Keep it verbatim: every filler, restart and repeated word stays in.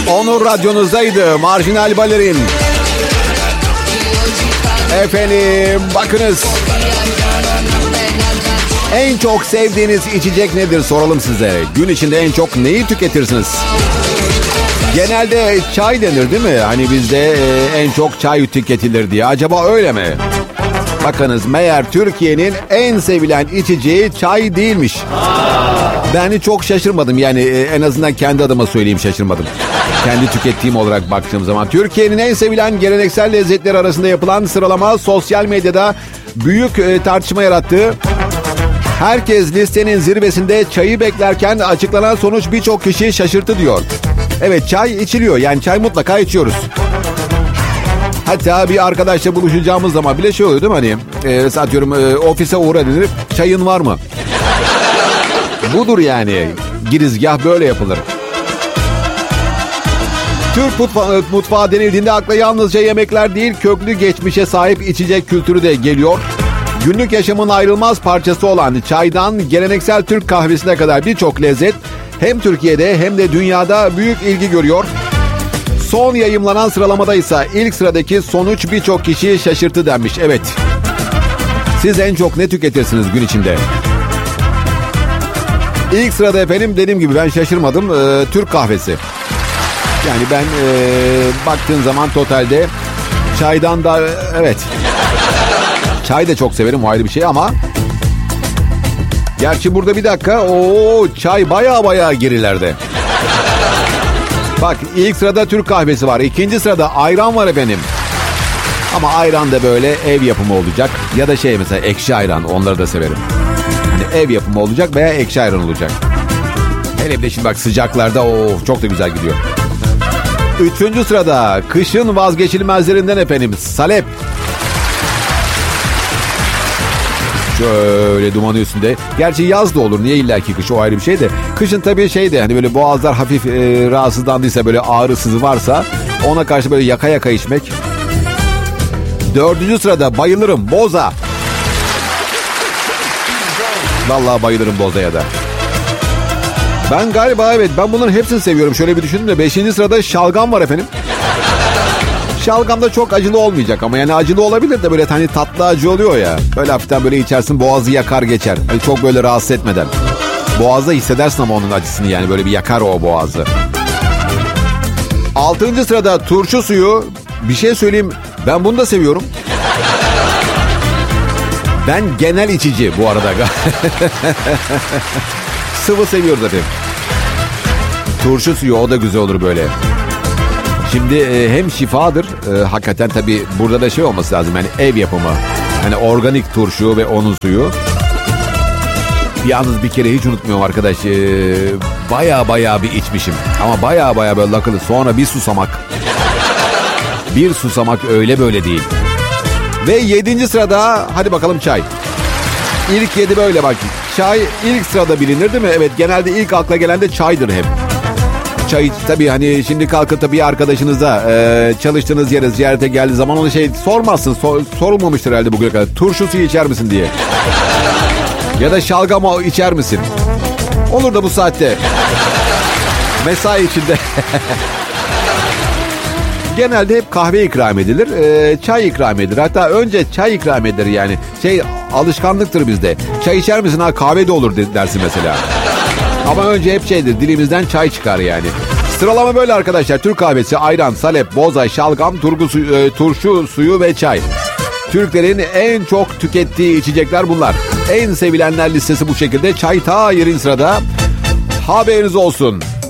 Onur radyonuzdaydı. Marjinal Balerin. Efendim bakınız. En çok sevdiğiniz içecek nedir soralım size. Gün içinde en çok neyi tüketirsiniz? Genelde çay denir değil mi? Hani bizde en çok çay tüketilir diye. Acaba öyle mi? Bakınız meğer Türkiye'nin en sevilen içeceği çay değilmiş. Ben çok şaşırmadım. Yani en azından kendi adıma söyleyeyim, şaşırmadım. Kendi tükettiğim olarak baktığım zaman. Türkiye'nin en sevilen geleneksel lezzetleri arasında yapılan sıralama sosyal medyada büyük tartışma yarattı. Herkes listenin zirvesinde çayı beklerken açıklanan sonuç birçok kişiyi şaşırttı diyor. Evet, çay içiliyor. Yani çay mutlaka içiyoruz. Hatta bir arkadaşla buluşacağımız zaman bile şey oluyor değil mi? Hani e, satıyorum e, ofise uğra denir. Çayın var mı? Budur yani. Girizgah böyle yapılır. Türk mutfağı, mutfağı denildiğinde akla yalnızca yemekler değil, köklü geçmişe sahip içecek kültürü de geliyor. Günlük yaşamın ayrılmaz parçası olan çaydan geleneksel Türk kahvesine kadar birçok lezzet hem Türkiye'de hem de dünyada büyük ilgi görüyor. Son yayımlanan sıralamada ise ilk sıradaki sonuç birçok kişiyi şaşırttı denmiş. Evet. Siz en çok ne tüketirsiniz gün içinde? İlk sırada efendim dediğim gibi ben şaşırmadım. Ee, Türk kahvesi. Yani ben ee, baktığın zaman totalde çaydan da evet. Çay da çok severim, o ayrı bir şey ama gerçi burada bir dakika. Oo, çay baya baya gerilerde. Bak ilk sırada Türk kahvesi var. İkinci sırada ayran var efendim. Ama ayran da böyle ev yapımı olacak. Ya da şey mesela ekşi ayran, onları da severim. Hani ev yapımı olacak veya ekşi ayran olacak. Hele bir de şimdi bak sıcaklarda o çok da güzel gidiyor. Üçüncü sırada kışın vazgeçilmezlerinden efendim salep. Şöyle dumanı üstünde. Gerçi yaz da olur. Niye illaki kış, o ayrı bir şey de. Kışın tabii şey de hani böyle boğazlar hafif e, rahatsızlandıysa, böyle ağrı sızı varsa ona karşı böyle yaka yaka içmek. Dördüncü sırada bayılırım boza. Vallahi bayılırım bozaya da. Ben galiba evet ben bunların hepsini seviyorum. Şöyle bir düşündüm de beşinci sırada şalgam var efendim. Şalgam da çok acılı olmayacak ama yani acılı olabilir de böyle hani tatlı acı oluyor ya. Böyle hafiften böyle içersin, boğazı yakar geçer. Hani çok böyle rahatsız etmeden. Boğazda hissedersin ama onun acısını, yani böyle bir yakar o boğazı. Altıncı sırada turşu suyu. Bir şey söyleyeyim, ben bunu da seviyorum. Ben genel içici bu arada. Sıvı seviyoruz efendim. Turşu suyu, o da güzel olur böyle. Şimdi e, hem şifadır. E, hakikaten tabii burada da şey olması lazım. Yani ev yapımı. Hani organik turşu ve onun suyu. Yalnız bir kere hiç unutmuyorum arkadaş. E, baya baya bir içmişim. Ama baya baya böyle lakılı. Sonra bir susamak. Bir susamak öyle böyle değil. Ve yedinci sırada hadi bakalım çay. İlk yedi böyle bak. Çay ilk sırada bilinir değil mi? Evet, genelde ilk akla gelen de çaydır hep. Çay tabii hani şimdi kalkıp da bir arkadaşınıza e, çalıştığınız yere ziyarete geldiği zaman onu şey sormazsın. Sor, sorulmamıştır herhalde bugüne kadar. Turşu suyu içer misin diye. Ya da şalgam içer misin? Olur da bu saatte. Mesai içinde. Genelde hep kahve ikram edilir. E, çay ikram edilir. Hatta önce çay ikram edilir yani. Şey alışkanlıktır bizde. Çay içer misin? Ha, kahve de olur dersin mesela. Ama önce hep şeydir, dilimizden çay çıkar yani. Sıralama böyle arkadaşlar. Türk kahvesi, ayran, salep, boza, şalgam, turgu suyu, e, turşu suyu ve çay. Türklerin en çok tükettiği içecekler bunlar. En sevilenler listesi bu şekilde. Çay ta yedinci sırada. Haberiniz olsun.